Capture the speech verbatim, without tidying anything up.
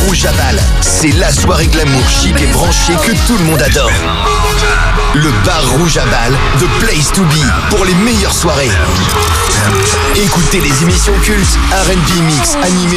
Rouge à Bâle. C'est la soirée glamour chic et branchée que tout le monde adore. Le bar Rouge à Bâle, The Place to Be, pour les meilleures soirées. Écoutez les émissions cultes, R and B mix animées